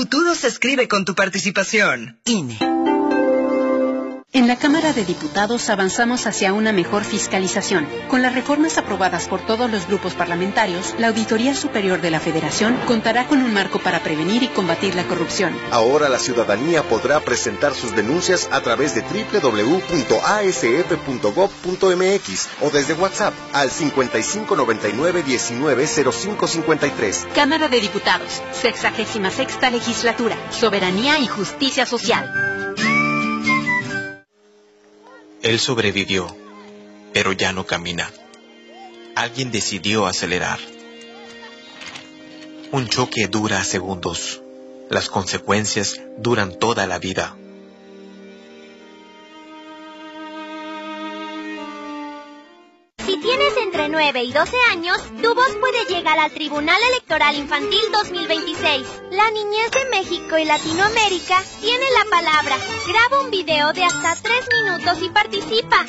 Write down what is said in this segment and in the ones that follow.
futuro se escribe con tu participación. INE. En la Cámara de Diputados avanzamos hacia una mejor fiscalización. Con las reformas aprobadas por todos los grupos parlamentarios, la Auditoría Superior de la Federación contará con un marco para prevenir y combatir la corrupción. Ahora la ciudadanía podrá presentar sus denuncias a través de www.asf.gov.mx o desde WhatsApp al 5599-190553. Cámara de Diputados, 66ª Legislatura, Soberanía y Justicia Social. Él sobrevivió, pero ya no camina. Alguien decidió acelerar. Un choque dura segundos. Las consecuencias duran toda la vida. Si tienes entre 9 y 12 años, tu voz puede llegar al Tribunal Electoral Infantil 2026. La niñez de México y Latinoamérica tiene la palabra. Graba un video de hasta 3 minutos y participa.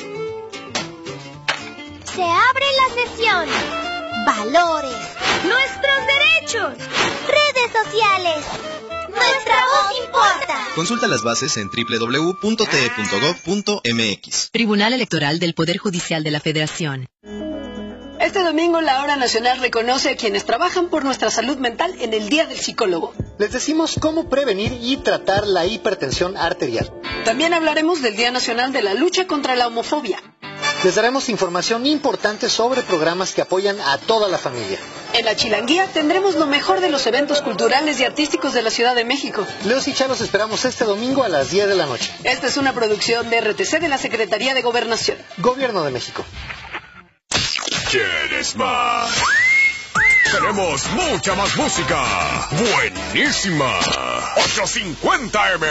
Se abre la sesión. Valores. Nuestros derechos. Redes sociales. Nuestra voz importa. Consulta las bases en www.te.gov.mx. Tribunal Electoral del Poder Judicial de la Federación. Este domingo la Hora Nacional reconoce a quienes trabajan por nuestra salud mental en el Día del Psicólogo. Les decimos cómo prevenir y tratar la hipertensión arterial. También hablaremos del Día Nacional de la Lucha contra la Homofobia. Les daremos información importante sobre programas que apoyan a toda la familia. En la Chilanguía tendremos lo mejor de los eventos culturales y artísticos de la Ciudad de México. Leos y Chalos esperamos este domingo a las 10 de la noche. Esta es una producción de RTC de la Secretaría de Gobernación. Gobierno de México. ¿Quieres más? Tenemos mucha más música. Buenísima. 850M.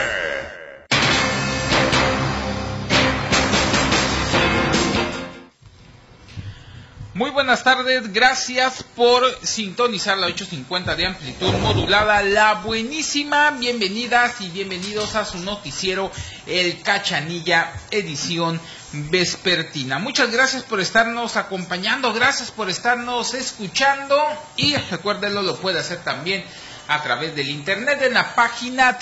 Muy buenas tardes, gracias por sintonizar la 850 de amplitud modulada, la buenísima. Bienvenidas y bienvenidos a su noticiero El Cachanilla, edición vespertina. Muchas gracias por estarnos acompañando, gracias por estarnos escuchando y recuérdenlo, lo puede hacer también a través del internet en la página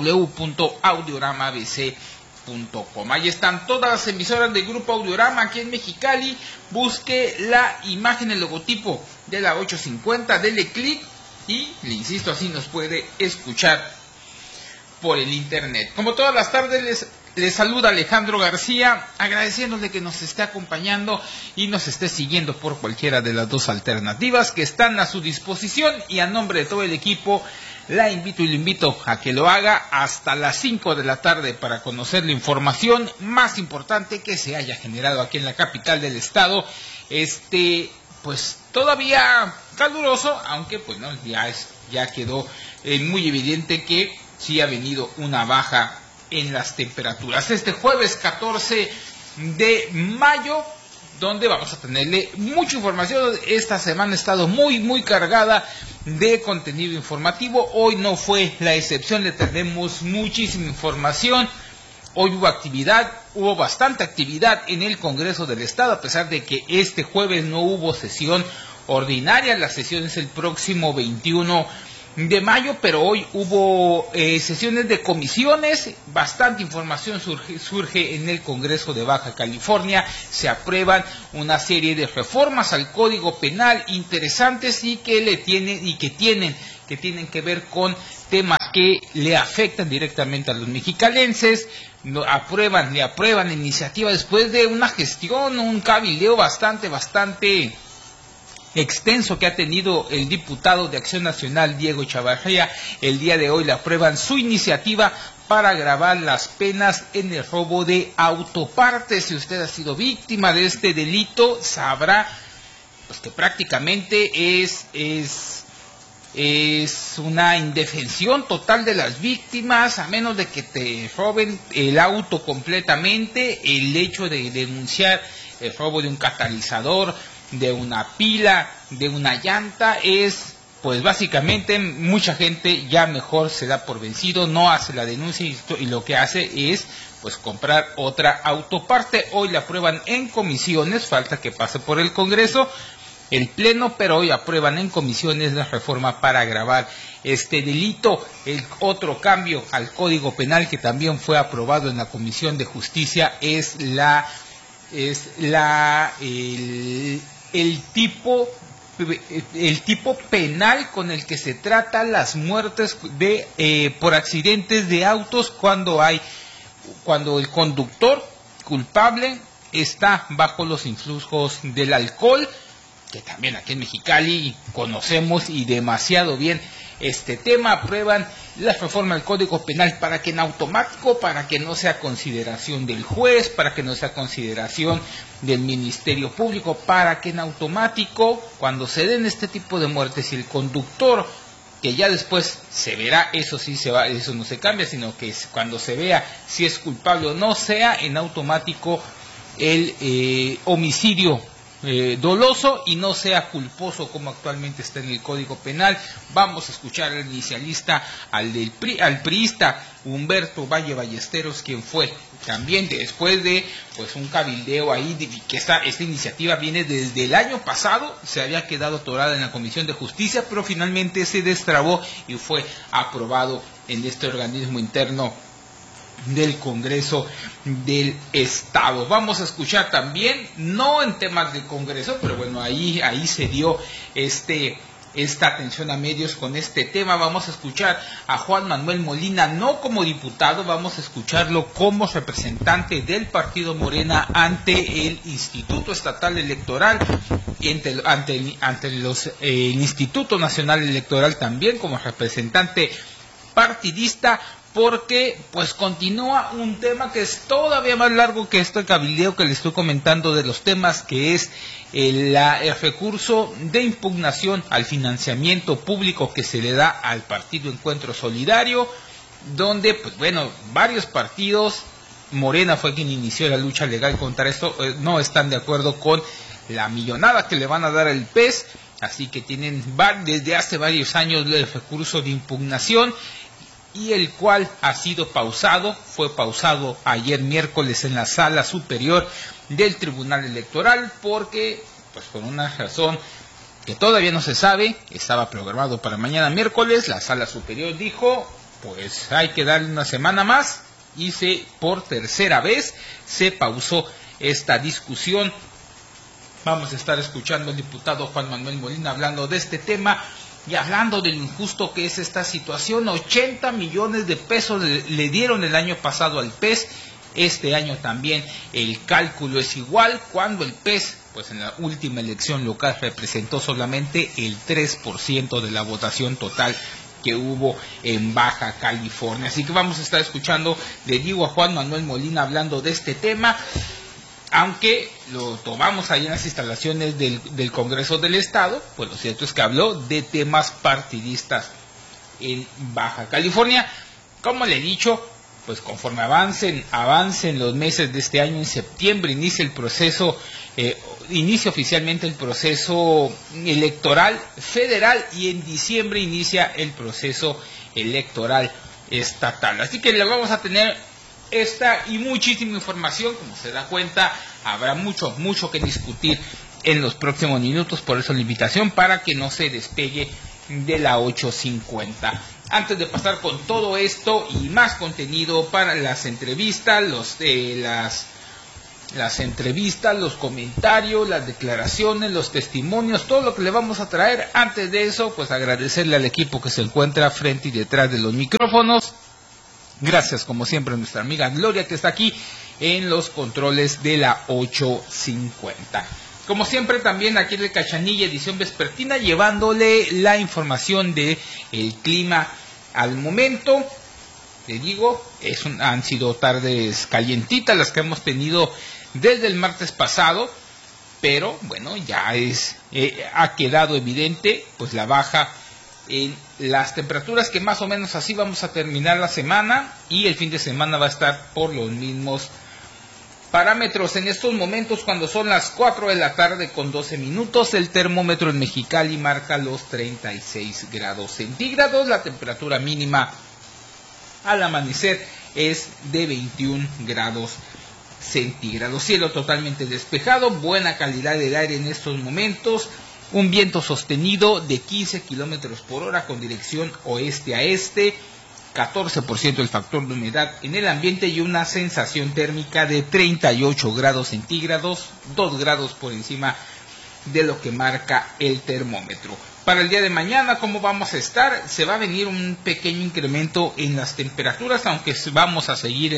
www.audioramabc.com. Ahí están todas las emisoras del Grupo Audiorama aquí en Mexicali. Busque la imagen, el logotipo de la 850, dele clic y, le insisto, así nos puede escuchar por el internet. Como todas las tardes les saluda Alejandro García, agradeciéndole que nos esté acompañando y nos esté siguiendo por cualquiera de las dos alternativas que están a su disposición, y a nombre de todo el equipo la invito y le invito a que lo haga hasta las 5 de la tarde para conocer la información más importante que se haya generado aquí en la capital del estado. Pues todavía caluroso, aunque pues no, ya quedó muy evidente que sí ha venido una baja en las temperaturas. Este jueves 14 de mayo, donde vamos a tenerle mucha información. Esta semana ha estado muy cargada de contenido informativo. Hoy no fue la excepción, le tenemos muchísima información. Hoy hubo bastante actividad en el Congreso del Estado, a pesar de que este jueves no hubo sesión ordinaria. La sesión es el próximo 21 de mayo, pero hoy hubo sesiones de comisiones. Bastante información surge en el Congreso de Baja California. Se aprueban una serie de reformas al Código Penal interesantes y que tienen que ver con temas que le afectan directamente a los mexicalenses. Le aprueban iniciativa después de una gestión, un cabildeo bastante extenso que ha tenido el diputado de Acción Nacional Diego Chavarría. El día de hoy le aprueban su iniciativa para agravar las penas en el robo de autopartes. Si usted ha sido víctima de este delito, sabrá pues que prácticamente es una indefensión total de las víctimas, a menos de que te roben el auto completamente. El hecho de denunciar el robo de un catalizador, de una pila, de una llanta, es pues básicamente mucha gente ya mejor se da por vencido, no hace la denuncia y lo que hace es pues comprar otra autoparte. Hoy la aprueban en comisiones, falta que pase por el Congreso, el Pleno, pero hoy aprueban en comisiones la reforma para agravar este delito. El otro cambio al Código Penal que también fue aprobado en la Comisión de Justicia es el tipo penal con el que se trata las muertes por accidentes de autos cuando el conductor culpable está bajo los influjos del alcohol, que también aquí en Mexicali conocemos y demasiado bien este tema. Aprueban la reforma del Código Penal para que en automático, para que no sea consideración del juez, para que no sea consideración del Ministerio Público, para que en automático, cuando se den este tipo de muertes, y el conductor, que ya después se verá, eso sí se va, eso no se cambia, sino que cuando se vea si es culpable o no, sea en automático el homicidio doloso y no sea culposo como actualmente está en el Código Penal. Vamos a escuchar al inicialista, al priista Humberto Valle Ballesteros, quien fue también después de un cabildeo ahí, que esta iniciativa viene desde el año pasado, se había quedado atorada en la Comisión de Justicia, pero finalmente se destrabó y fue aprobado en este organismo interno del Congreso del Estado. Vamos a escuchar también, no en temas del Congreso, pero bueno, ahí se dio esta atención a medios con este tema. Vamos a escuchar a Juan Manuel Molina, no como diputado, vamos a escucharlo como representante del partido Morena ante el Instituto Estatal Electoral y ante el Instituto Nacional Electoral también como representante partidista, porque continúa un tema que es todavía más largo que este cabildeo que le estoy comentando de los temas, que es el recurso de impugnación al financiamiento público que se le da al Partido Encuentro Solidario, donde varios partidos, Morena fue quien inició la lucha legal contra esto, no están de acuerdo con la millonada que le van a dar al PES, así que tienen desde hace varios años el recurso de impugnación, y el cual ha sido fue pausado ayer miércoles en la Sala Superior del Tribunal Electoral, porque por una razón que todavía no se sabe, estaba programado para mañana miércoles. La Sala Superior dijo, hay que darle una semana más, y por tercera vez se pausó esta discusión. Vamos a estar escuchando al diputado Juan Manuel Molina hablando de este tema y hablando de lo injusto que es esta situación. 80 millones de pesos le dieron el año pasado al PES, este año también el cálculo es igual, cuando el PES en la última elección local representó solamente el 3% de la votación total que hubo en Baja California. Así que vamos a estar escuchando, le digo, a Juan Manuel Molina hablando de este tema, aunque lo tomamos ahí en las instalaciones del Congreso del Estado. Lo cierto es que habló de temas partidistas en Baja California. Como le he dicho, conforme avancen los meses de este año, en septiembre inicia oficialmente el proceso electoral federal, y en diciembre inicia el proceso electoral estatal. Así que le vamos a tener esta y muchísima información. Como se da cuenta, habrá mucho que discutir en los próximos minutos, por eso la invitación para que no se despegue de la 850. Antes de pasar con todo esto y más contenido para las entrevistas, las entrevistas, los comentarios, las declaraciones, los testimonios, todo lo que le vamos a traer, antes de eso, agradecerle al equipo que se encuentra frente y detrás de los micrófonos. Gracias, como siempre, a nuestra amiga Gloria, que está aquí en los controles de la 850. Como siempre, también aquí en el Cachanilla, edición vespertina, llevándole la información de el clima al momento. Le digo, han sido tardes calientitas las que hemos tenido desde el martes pasado, pero ya ha quedado evidente la baja en las temperaturas, que más o menos así vamos a terminar la semana, y el fin de semana va a estar por los mismos parámetros. En estos momentos, cuando son las 4 de la tarde con 12 minutos, el termómetro en Mexicali marca los 36 grados centígrados. La temperatura mínima al amanecer es de 21 grados centígrados. Cielo totalmente despejado, buena calidad del aire en estos momentos. un viento sostenido de 15 kilómetros por hora con dirección oeste a este, 14% el factor de humedad en el ambiente y una sensación térmica de 38 grados centígrados, 2 grados por encima de lo que marca el termómetro. Para el día de mañana, ¿cómo vamos a estar? Se va a venir un pequeño incremento en las temperaturas, aunque vamos a seguir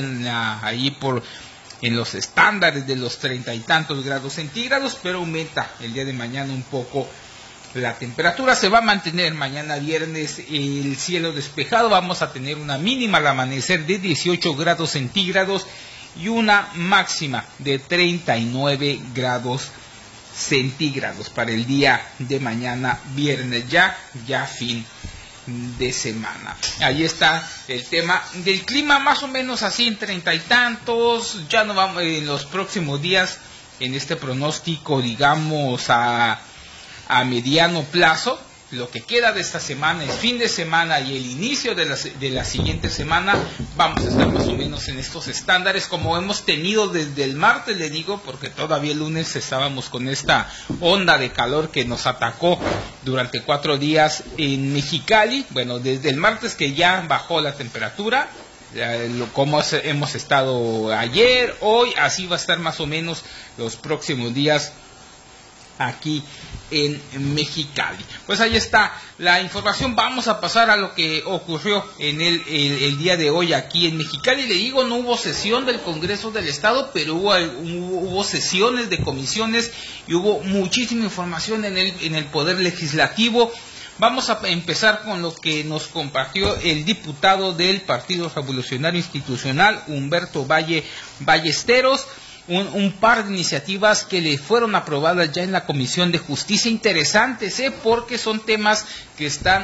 en los estándares de los 30 y tantos grados centígrados, pero aumenta el día de mañana un poco la temperatura. Se va a mantener mañana viernes el cielo despejado, vamos a tener una mínima al amanecer de 18 grados centígrados y una máxima de 39 grados centígrados para el día de mañana viernes, ya fin de semana. Ahí está el tema del clima, más o menos así en 30 y tantos. Ya no vamos en los próximos días en este pronóstico, digamos a mediano plazo. Lo que queda de esta semana, el fin de semana y el inicio de la siguiente semana, vamos a estar más o menos en estos estándares como hemos tenido desde el martes, le digo, porque todavía el lunes estábamos con esta onda de calor que nos atacó durante 4 días en Mexicali. Bueno, desde el martes que ya bajó la temperatura, como hemos estado ayer, hoy, así va a estar más o menos los próximos días aquí en Mexicali. Pues ahí está la información. Vamos a pasar a lo que ocurrió en el día de hoy aquí en Mexicali. Le digo, no hubo sesión del Congreso del Estado, pero hubo sesiones de comisiones y hubo muchísima información en el Poder Legislativo. Vamos a empezar con lo que nos compartió el diputado del Partido Revolucionario Institucional, Humberto Ballesteros. Un par de iniciativas que le fueron aprobadas ya en la Comisión de Justicia, interesantes, porque son temas que están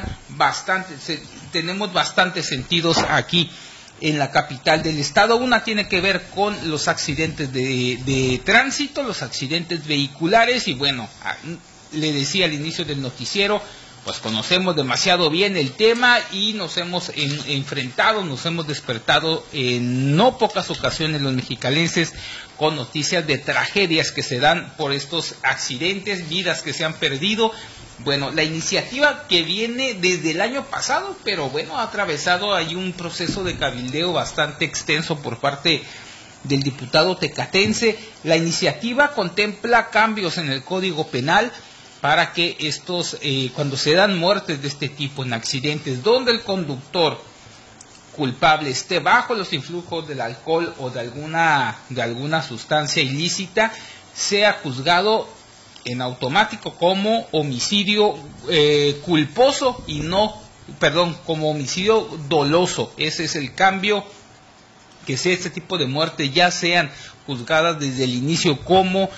tenemos bastantes sentidos aquí en la capital del estado. Una tiene que ver con los accidentes de tránsito, los accidentes vehiculares, y bueno, le decía al inicio del noticiero, pues conocemos demasiado bien el tema y nos hemos enfrentado, nos hemos despertado en no pocas ocasiones los mexicalenses con noticias de tragedias que se dan por estos accidentes, vidas que se han perdido. Bueno, la iniciativa que viene desde el año pasado, pero bueno, ha atravesado ahí un proceso de cabildeo bastante extenso por parte del diputado tecatense. La iniciativa contempla cambios en el Código Penal para que cuando se dan muertes de este tipo en accidentes donde el conductor culpable esté bajo los influjos del alcohol o de alguna sustancia ilícita, sea juzgado en automático como homicidio culposo y como homicidio doloso. Ese es el cambio, que sea este tipo de muerte ya sean juzgadas desde el inicio como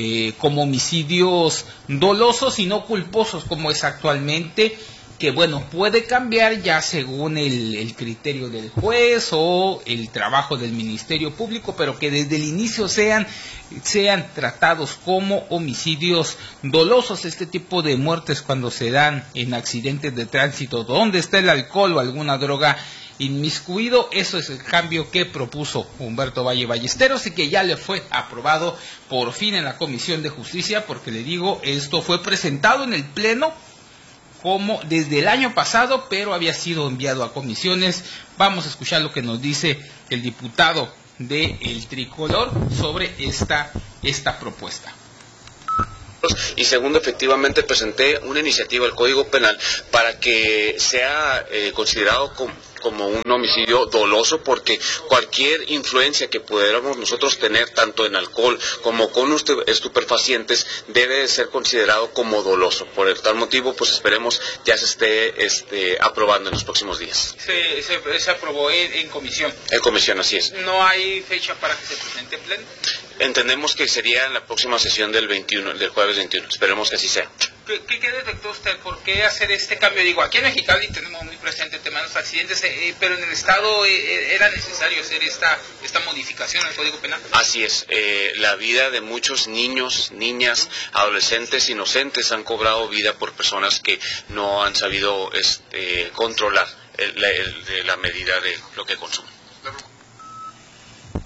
homicidios dolosos y no culposos como es actualmente, que bueno, puede cambiar ya según el criterio del juez o el trabajo del Ministerio Público, pero que desde el inicio sean tratados como homicidios dolosos. Este tipo de muertes cuando se dan en accidentes de tránsito donde está el alcohol o alguna droga inmiscuido, eso es el cambio que propuso Humberto Ballesteros y que ya le fue aprobado por fin en la Comisión de Justicia, porque le digo, esto fue presentado en el Pleno como desde el año pasado, pero había sido enviado a comisiones. Vamos a escuchar lo que nos dice el diputado del Tricolor sobre esta propuesta. Y segundo, efectivamente presenté una iniciativa al Código Penal para que sea considerado como un homicidio doloso, porque cualquier influencia que pudiéramos nosotros tener, tanto en alcohol como con estupefacientes, debe de ser considerado como doloso. Por el tal motivo, pues esperemos ya se esté aprobando en los próximos días. Se aprobó en comisión. En comisión, así es. ¿No hay fecha para que se presente en pleno? Entendemos que sería en la próxima sesión del jueves 21. Esperemos que así sea. ¿Qué detectó usted? ¿Por qué hacer este cambio? Digo, aquí en Mexicali tenemos muy presente el tema de los accidentes, pero en el Estado era necesario hacer esta modificación al Código Penal. Así es. La vida de muchos niños, niñas, adolescentes inocentes han cobrado vida por personas que no han sabido controlar la medida de lo que consumen.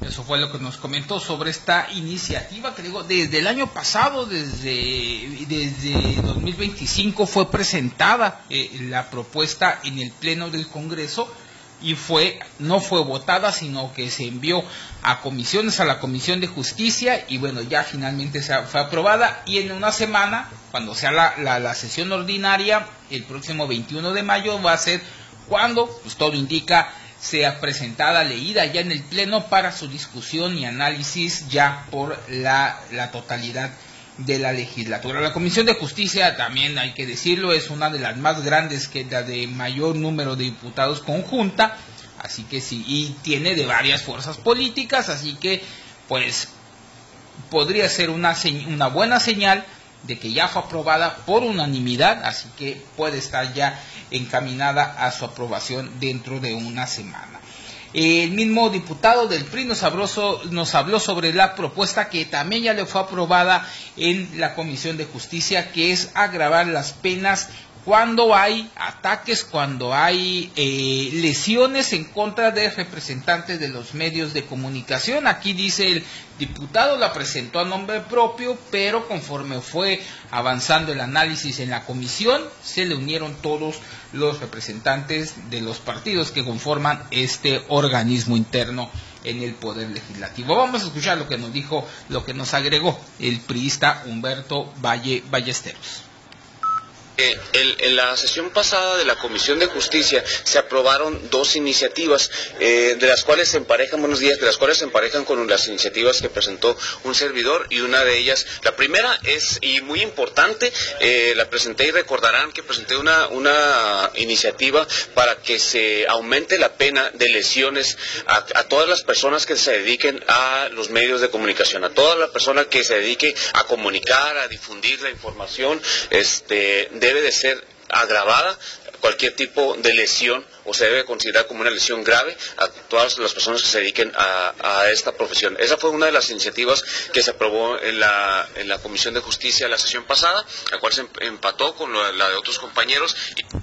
Eso fue lo que nos comentó sobre esta iniciativa que digo, desde el año pasado, desde 2025 fue presentada la propuesta en el Pleno del Congreso y no fue votada, sino que se envió a comisiones, a la Comisión de Justicia, y bueno, ya finalmente fue aprobada, y en una semana, cuando sea la sesión ordinaria, el próximo 21 de mayo va a ser cuando, pues todo indica, sea presentada, leída ya en el Pleno para su discusión y análisis ya por la totalidad de la legislatura. La Comisión de Justicia, también hay que decirlo, es una de las más grandes, que la de mayor número de diputados conjunta, así que sí, y tiene de varias fuerzas políticas, así que pues podría ser una buena señal de que ya fue aprobada por unanimidad, así que puede estar ya encaminada a su aprobación dentro de una semana. El mismo diputado del PRI nos habló sobre la propuesta que también ya le fue aprobada en la Comisión de Justicia, que es agravar las penas cuando hay ataques, cuando hay lesiones en contra de representantes de los medios de comunicación. Aquí dice el diputado, la presentó a nombre propio, pero conforme fue avanzando el análisis en la comisión, se le unieron todos los representantes de los partidos que conforman este organismo interno en el Poder Legislativo. Vamos a escuchar lo que nos dijo, lo que nos agregó el priista Humberto Valle Ballesteros. En la sesión pasada de la Comisión de Justicia se aprobaron dos iniciativas, de las cuales se emparejan con las iniciativas que presentó un servidor, y una de ellas, la primera es, y muy importante, la presenté, y recordarán que presenté una iniciativa para que se aumente la pena de lesiones a todas las personas que se dediquen a los medios de comunicación, a toda la persona que se dedique a comunicar, a difundir la información, debe de ser agravada cualquier tipo de lesión, o se debe considerar como una lesión grave a todas las personas que se dediquen a esta profesión. Esa fue una de las iniciativas que se aprobó en la Comisión de Justicia la sesión pasada, la cual se empató con la de otros compañeros.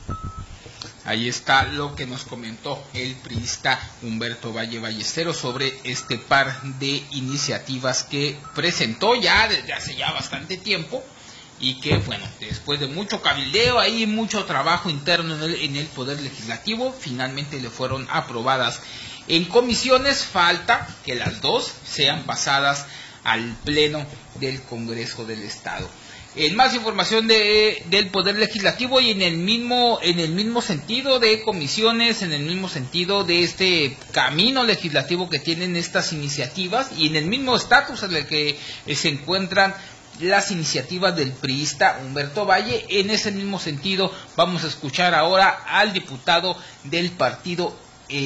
Ahí está lo que nos comentó el priista Humberto Valle Ballesteros sobre este par de iniciativas que presentó ya desde hace ya bastante tiempo, y que, bueno, después de mucho cabildeo, ahí mucho trabajo interno en el Poder Legislativo, finalmente le fueron aprobadas en comisiones. Falta que las dos sean pasadas al Pleno del Congreso del Estado. En más información del Poder Legislativo, y en el mismo sentido de comisiones, en el mismo sentido de este camino legislativo que tienen estas iniciativas, y en el mismo estatus en el que se encuentran las iniciativas del priista Humberto Valle, en ese mismo sentido vamos a escuchar ahora al diputado del Partido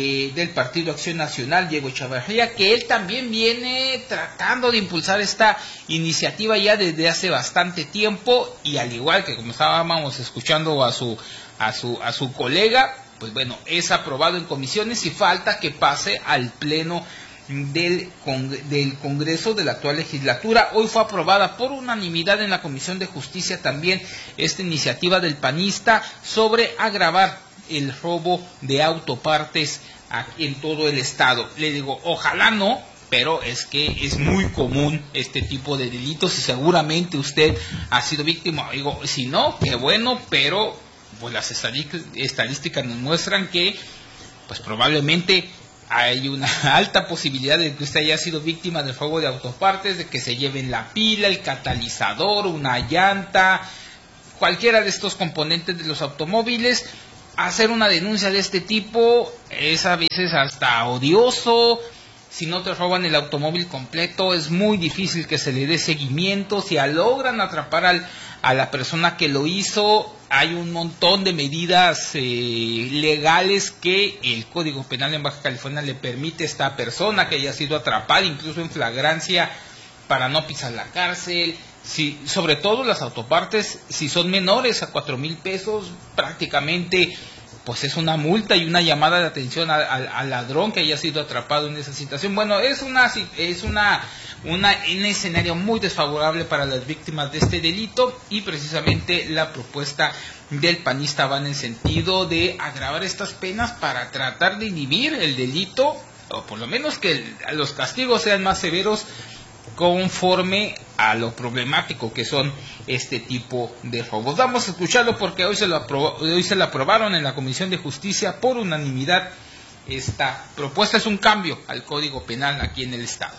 Acción Nacional, Diego Echeverría, que él también viene tratando de impulsar esta iniciativa ya desde hace bastante tiempo, y al igual que como estábamos escuchando a su colega, pues bueno, es aprobado en comisiones y falta que pase al Pleno del Congreso de la actual legislatura. Hoy fue aprobada por unanimidad en la Comisión de Justicia también esta iniciativa del panista sobre agravar el robo de autopartes en todo el estado. Le digo, ojalá no, pero es que es muy común este tipo de delitos y seguramente usted ha sido víctima. Digo, si no, qué bueno, pero pues las estadísticas nos muestran que pues probablemente hay una alta posibilidad de que usted haya sido víctima del robo de autopartes, de que se lleven la pila, el catalizador, una llanta, cualquiera de estos componentes de los automóviles. Hacer una denuncia de este tipo es a veces hasta odioso. Si no te roban el automóvil completo, es muy difícil que se le dé seguimiento. Si logran atrapar a la persona que lo hizo, hay un montón de medidas legales que el Código Penal en Baja California le permite a esta persona que haya sido atrapada, incluso en flagrancia, para no pisar la cárcel. Si, sobre todo las autopartes, si son menores a 4,000 pesos, prácticamente pues es una multa y una llamada de atención al ladrón que haya sido atrapado en esa situación. Bueno, es un escenario muy desfavorable para las víctimas de este delito, y precisamente la propuesta del panista va en el sentido de agravar estas penas para tratar de inhibir el delito o por lo menos que los castigos sean más severos conforme a lo problemático que son este tipo de robos. Vamos a escucharlo porque hoy se lo aprobaron en la Comisión de Justicia por unanimidad. Esta propuesta es un cambio al Código Penal aquí en el Estado.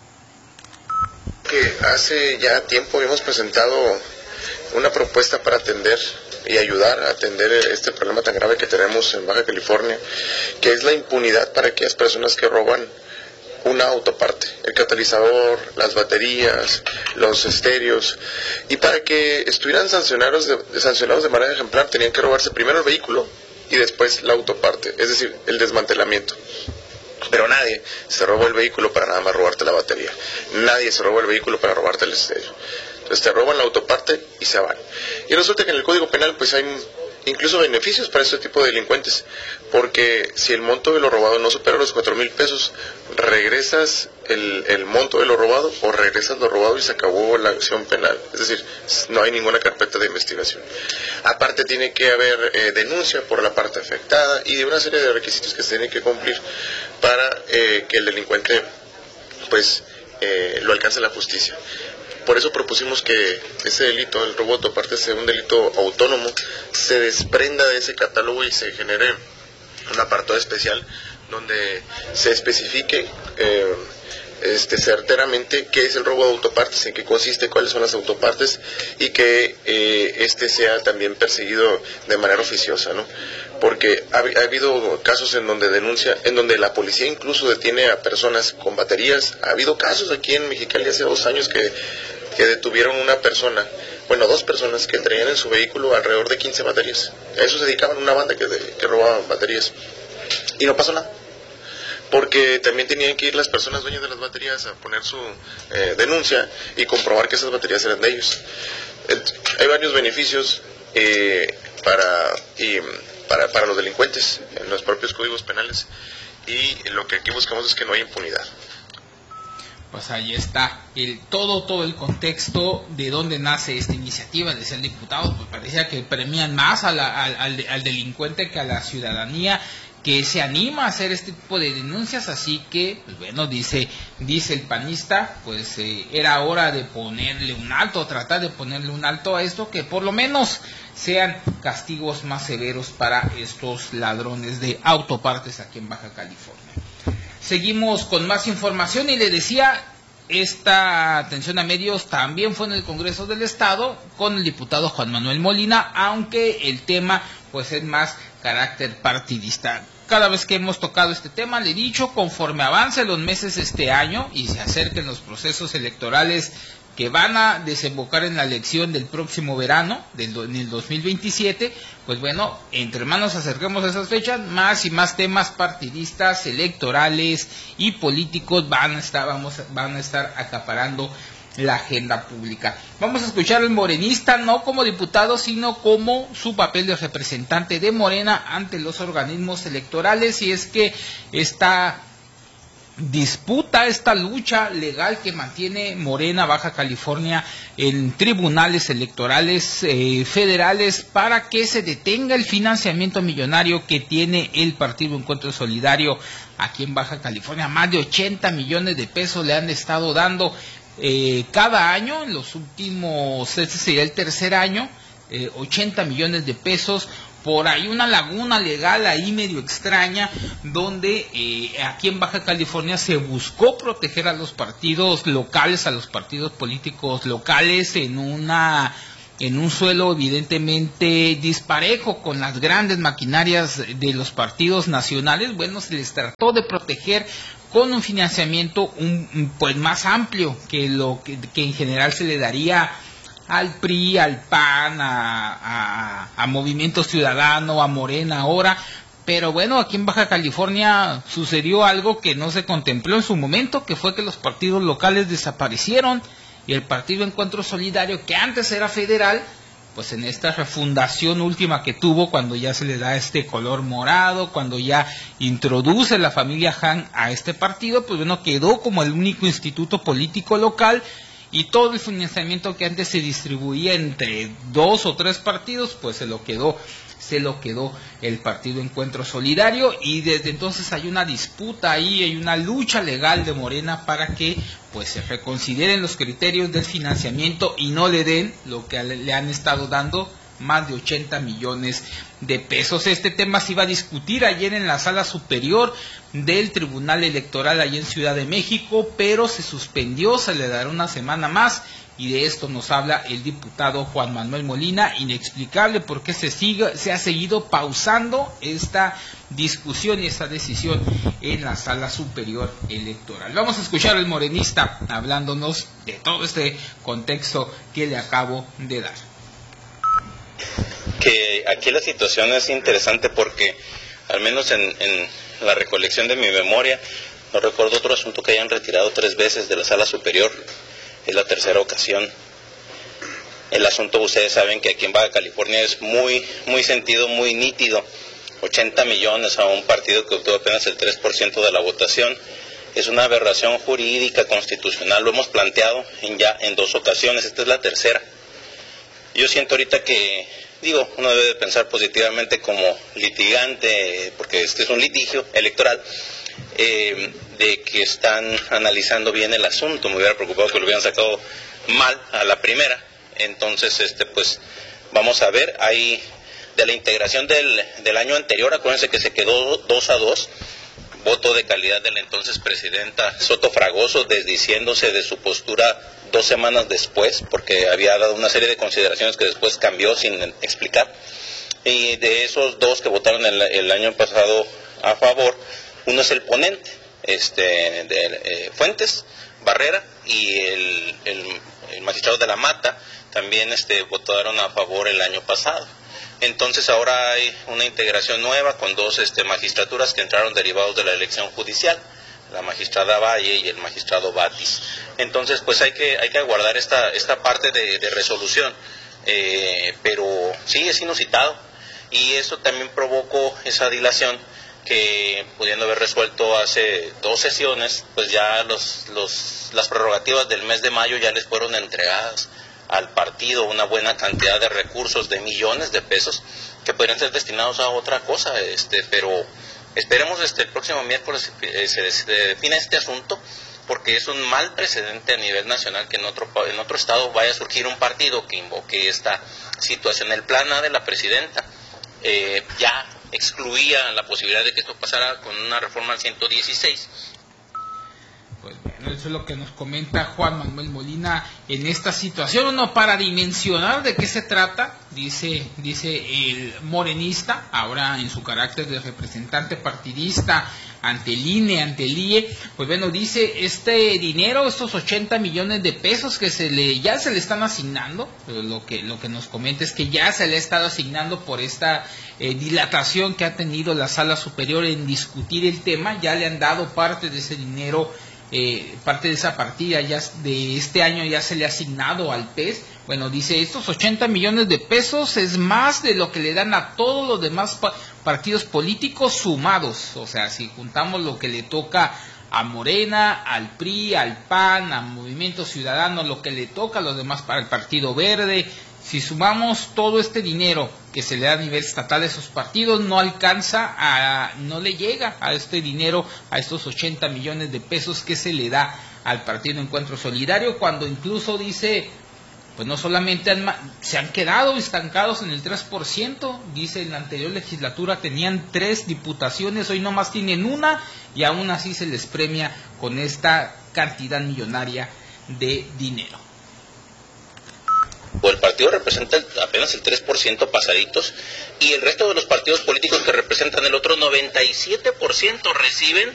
Que hace ya tiempo hemos presentado una propuesta para atender y ayudar a atender este problema tan grave que tenemos en Baja California, que es la impunidad para aquellas personas que roban una autoparte, el catalizador, las baterías, los estéreos, y para que estuvieran sancionados de manera ejemplar tenían que robarse primero el vehículo y después la autoparte, es decir, el desmantelamiento. Pero nadie se robó el vehículo para nada más robarte la batería, nadie se robó el vehículo para robarte el estéreo. Entonces te roban la autoparte y se van. Y resulta que en el Código Penal pues hay incluso beneficios para este tipo de delincuentes, porque si el monto de lo robado no supera los 4,000 pesos, regresas el monto de lo robado o regresas lo robado y se acabó la acción penal, es decir, no hay ninguna carpeta de investigación. Aparte tiene que haber denuncia por la parte afectada y de una serie de requisitos que se tienen que cumplir para que el delincuente pues lo alcance la justicia. Por eso propusimos que ese delito, el robo de autoparte, sea un delito autónomo, se desprenda de ese catálogo y se genere un apartado especial donde se especifique certeramente qué es el robo de autopartes, en qué consiste, cuáles son las autopartes y que sea también perseguido de manera oficiosa, ¿no? Porque ha habido casos en donde la policía incluso detiene a personas con baterías. Ha habido casos aquí en Mexicali hace 2 años que detuvieron dos personas que traían en su vehículo alrededor de 15 baterías. A eso se dedicaban una banda que robaban baterías. Y no pasó nada, porque también tenían que ir las personas dueñas de las baterías a poner su denuncia y comprobar que esas baterías eran de ellos. Hay varios beneficios para los delincuentes en los propios códigos penales, y lo que aquí buscamos es que no haya impunidad. Pues ahí está todo el contexto de dónde nace esta iniciativa, decía el diputado. Pues parecía que premian más al delincuente que a la ciudadanía que se anima a hacer este tipo de denuncias. Así que, pues bueno, dice el panista, pues era hora de ponerle un alto, tratar de ponerle un alto a esto, que por lo menos sean castigos más severos para estos ladrones de autopartes aquí en Baja California. Seguimos con más información y le decía, esta atención a medios también fue en el Congreso del Estado con el diputado Juan Manuel Molina, aunque el tema pues es más carácter partidista. Cada vez que hemos tocado este tema, le he dicho, conforme avancen los meses este año y se acerquen los procesos electorales que van a desembocar en la elección del próximo verano, en el 2027, pues bueno, entre más nos acerquemos a esas fechas, más y más temas partidistas, electorales y políticos van a estar acaparando la agenda pública. Vamos a escuchar al morenista, no como diputado, sino como su papel de representante de Morena ante los organismos electorales, y es que esta lucha legal que mantiene Morena Baja California en tribunales electorales federales para que se detenga el financiamiento millonario que tiene el Partido Encuentro Solidario aquí en Baja California. Más de 80 millones de pesos le han estado dando cada año, en los últimos, este sería el tercer año, 80 millones de pesos. Por ahí una laguna legal ahí medio extraña, donde aquí en Baja California se buscó proteger a los partidos locales, a los partidos políticos locales en un suelo evidentemente disparejo con las grandes maquinarias de los partidos nacionales. Bueno, se les trató de proteger con un financiamiento pues más amplio que lo que en general se le daría al PRI, al PAN, a Movimiento Ciudadano, a Morena ahora. Pero bueno, aquí en Baja California sucedió algo que no se contempló en su momento, que fue que los partidos locales desaparecieron y el Partido Encuentro Solidario, que antes era federal, pues en esta refundación última que tuvo, cuando ya se le da este color morado, cuando ya introduce la familia Han a este partido, pues bueno, quedó como el único instituto político local. Y todo el financiamiento que antes se distribuía entre 2 o 3 partidos, pues se lo quedó se lo quedó el Partido Encuentro Solidario, y desde entonces hay una disputa ahí, hay una lucha legal de Morena para que pues se reconsideren los criterios del financiamiento y no le den lo que le han estado dando, más de 80 millones de pesos. Este tema se iba a discutir ayer en la sala superior del Tribunal Electoral allá en Ciudad de México, pero se suspendió, se le dará una semana más, y de esto nos habla el diputado Juan Manuel Molina. Inexplicable por qué se ha seguido pausando esta discusión y esta decisión en la sala superior electoral. Vamos a escuchar al morenista hablándonos de todo este contexto que le acabo de dar. Que aquí la situación es interesante porque, al menos en la recolección de mi memoria, no recuerdo otro asunto que hayan retirado 3 veces de la sala superior. Es la tercera ocasión. El asunto, ustedes saben que aquí en Baja California es muy sentido, muy nítido. 80 millones a un partido que obtuvo apenas el 3% de la votación. Es una aberración jurídica, constitucional. Lo hemos planteado ya en 2 ocasiones. Esta es la tercera. Yo siento ahorita que, uno debe de pensar positivamente como litigante, porque este es un litigio electoral, de que están analizando bien el asunto. Me hubiera preocupado que lo hubieran sacado mal a la primera. Entonces, pues vamos a ver. Ahí de la integración del año anterior, acuérdense que se quedó 2-2, voto de calidad de la entonces presidenta Soto Fragoso, desdiciéndose de su postura 2 semanas después, porque había dado una serie de consideraciones que después cambió sin explicar. Y de esos 2 que votaron el año pasado a favor, uno es el ponente, de Fuentes Barrera, y el magistrado de la Mata también votaron a favor el año pasado. Entonces ahora hay una integración nueva con 2 magistraturas que entraron derivados de la elección judicial, la magistrada Valle y el magistrado Batis. Entonces pues hay que aguardar esta parte de resolución, pero sí es inusitado, y eso también provocó esa dilación que, pudiendo haber resuelto hace 2 sesiones, pues ya las prerrogativas del mes de mayo ya les fueron entregadas al partido, una buena cantidad de recursos, de millones de pesos que podrían ser destinados a otra cosa, pero esperemos el próximo miércoles se define este asunto, porque es un mal precedente a nivel nacional que en otro estado vaya a surgir un partido que invoque esta situación. El plan A de la presidenta ya excluía la posibilidad de que esto pasara con una reforma al 116. Pues bueno, eso es lo que nos comenta Juan Manuel Molina en esta situación. Uno, para dimensionar de qué se trata, dice el morenista, ahora en su carácter de representante partidista ante el INE, ante el IE, pues bueno, dice, este dinero, estos 80 millones de pesos que ya se le están asignando, lo que nos comenta es que ya se le ha estado asignando por esta dilatación que ha tenido la sala superior en discutir el tema. Ya le han dado parte de ese dinero, parte de esa partida ya de este año ya se le ha asignado al PES. Bueno, dice, estos 80 millones de pesos es más de lo que le dan a todos los demás partidos políticos sumados. O sea, si juntamos lo que le toca a Morena, al PRI, al PAN, al Movimiento Ciudadano, lo que le toca a los demás, para el Partido Verde, si sumamos todo este dinero que se le da a nivel estatal a esos partidos, no le llega a este dinero, a estos 80 millones de pesos que se le da al Partido Encuentro Solidario, cuando incluso dice, pues no solamente se han quedado estancados en el 3%, dice, en la anterior legislatura tenían 3 diputaciones, hoy nomás tienen 1, y aún así se les premia con esta cantidad millonaria de dinero. El partido representa apenas el 3% pasaditos, y el resto de los partidos políticos que representan el otro 97% reciben